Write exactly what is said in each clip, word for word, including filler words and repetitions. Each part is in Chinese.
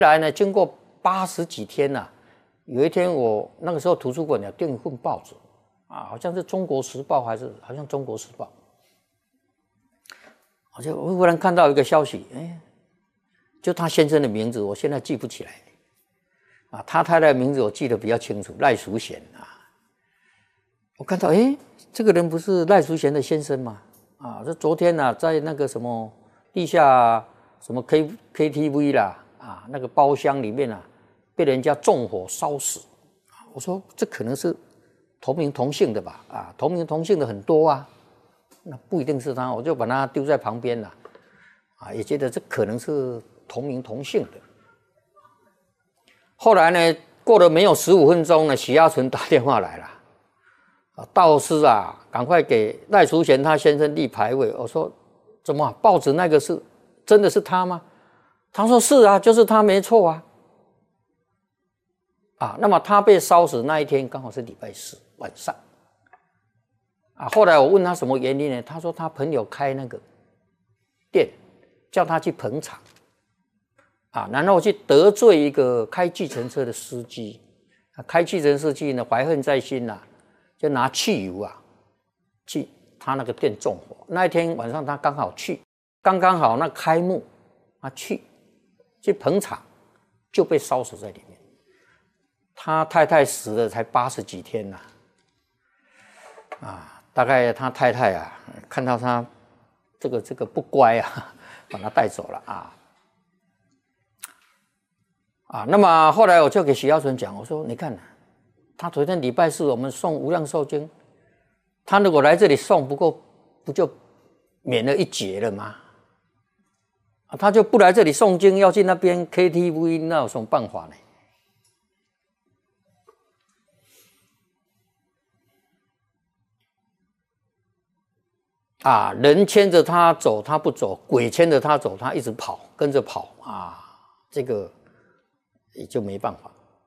后来呢，经过八十几天呐、啊，有一天我那个时候图书馆有订一份报纸啊，好像是《中国时报》还是好像《中国时报》，我就我忽然看到一个消息，哎，就他先生的名字，我现在记不起来啊，他太太的名字我记得比较清楚，赖淑贤啊。我看到，哎，这个人不是赖淑贤的先生吗？啊，这昨天啊，在那个什么地下什么 K K T V 啦，啊，那个包厢里面啊，被人家纵火烧死。我说这可能是同名同姓的吧？啊，同名同姓的很多啊，那不一定是他，我就把他丢在旁边了。啊，也觉得这可能是同名同姓的。后来呢，过了没有十五分钟呢，许亚纯打电话来了。道士啊，赶快给赖淑贤他先生立牌位。我说怎么报纸那个是真的是他吗？他说是啊，就是他没错啊。啊，那么他被烧死那一天刚好是礼拜四晚上。啊，后来我问他什么原因呢？他说他朋友开那个店，叫他去捧场。啊，然后去得罪一个开计程车的司机。啊，开计程车司机呢怀恨在心呐、啊。就拿汽油啊，去他那个店纵火。那一天晚上他刚好去，刚刚好那开幕，他去去捧场，就被烧死在里面。他太太死了才八十几天呐、啊，啊，大概他太太啊，看到他这个这个不乖啊，把他带走了啊。啊，那么后来我就给许耀纯讲，我说你看、啊。他昨天礼拜四我们送无量寿经，他如果来这里送，不过不就免了一劫了吗？啊，他就不来这里诵经，要去那边 K T V， 那有什么办法呢？啊，人牵着他走，他不走；鬼牵着他走，他一直跑，跟着跑啊，这个也就没办法。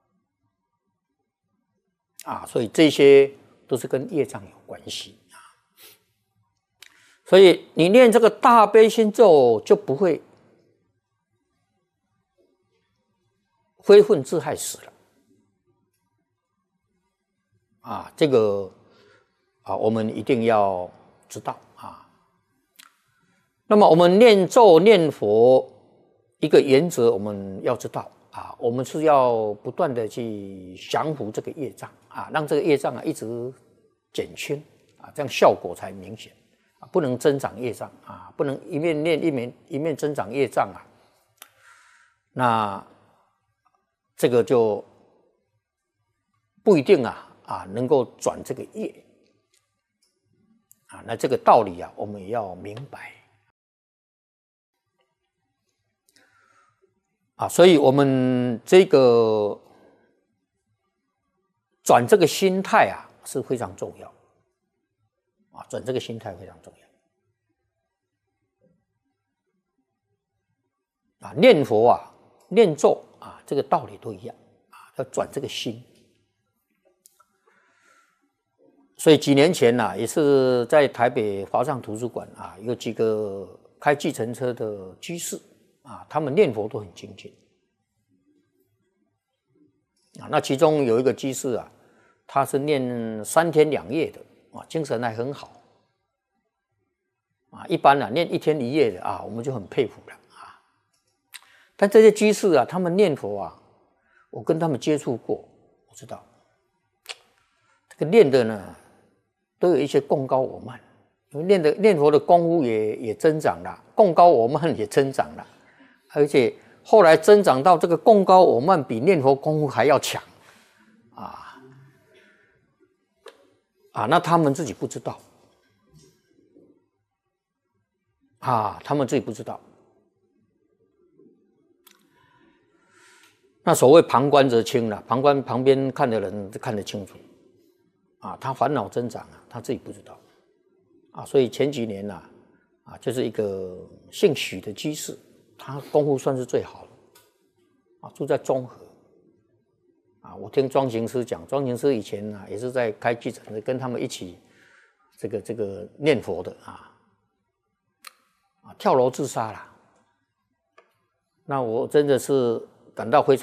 啊，所以这些都是跟业障有关系啊。所以你念这个大悲心咒，就不会非分自害死了。啊，这个啊，我们一定要知道啊。那么我们念咒念佛一个原则，我们要知道。啊，我们是要不断的去降服这个业障啊，让这个业障啊一直减轻啊，这样效果才明显啊，不能增长业障啊，不能一面念一面一面增长业障啊，那这个就不一定啊啊能够转这个业啊，那这个道理啊，我们也要明白。啊，所以我们这个转这个心态啊是非常重要，啊，转这个心态非常重要。啊，念佛啊，念咒啊，这个道理都一样啊，要转这个心。所以几年前呐、啊，也是在台北华藏图书馆啊，有几个开计程车的居士。啊，他们念佛都很精进啊。那其中有一个居士啊，他是念三天两夜的啊，精神还很好啊。一般啊，念一天一夜的啊，我们就很佩服了啊。但这些居士啊，他们念佛啊，我跟他们接触过，我知道这个念的呢，都有一些共高我慢，因为念的念佛的功夫也也增长了，共高我慢也增长了。而且后来增长到这个共高我慢比念佛功夫还要强，啊啊，那他们自己不知道，啊，他们自己不知道。那所谓旁观者清了，旁观旁边看的人看得清楚，啊，他烦恼增长啊，他自己不知道，啊，所以前几年呐、啊，啊，就是一个姓许的居士。他功夫算是最好的啊，住在中和啊。我听庄行师讲，庄行师以前啊也是在开计程车，跟他们一起这个这个念佛的啊啊，跳楼自杀了。那我真的是感到非常。